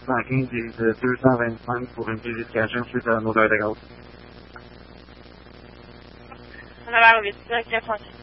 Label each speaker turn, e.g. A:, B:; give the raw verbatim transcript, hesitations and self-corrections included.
A: cent quinze et de deux cent vingt-cinq pour une vérification suite à un odeur de gaz.
B: On a la huit, direction